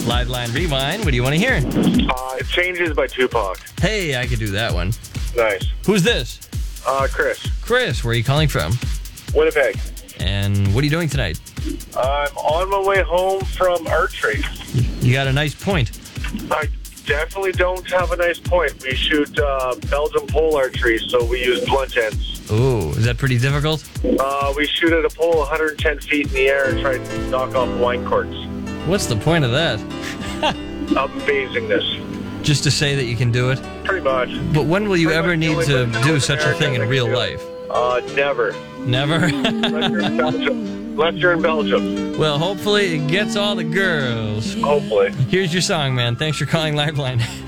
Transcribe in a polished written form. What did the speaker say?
Live Line Rewind. What do you want to hear? It Changes by Tupac. Hey, I could do that one. Nice. Who's this? Chris. Chris, where are you calling from? Winnipeg. And what are you doing tonight? I'm on my way home from archery. You got a nice point. I definitely don't have a nice point. We shoot Belgian pole archery, so we use blunt ends. Oh, is that pretty difficult? We shoot at a pole 110 feet in the air and try to knock off wine corks. What's the point of that? Amazingness. Just to say that you can do it? Pretty much. But when will you Pretty ever much need the only to way do such a thing in real life? Never. Never? Unless you're in Belgium. Unless you're in Belgium. Well, hopefully it gets all the girls. Hopefully. Here's your song, man. Thanks for calling Lifeline.